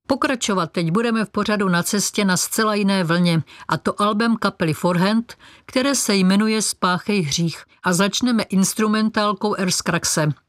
Pokračovat teď budeme v pořadu Na cestě na zcela jiné vlně, a to albem kapely Forehand, které se jmenuje Spáchej hřích, a začneme instrumentálkou Ers Kraxe.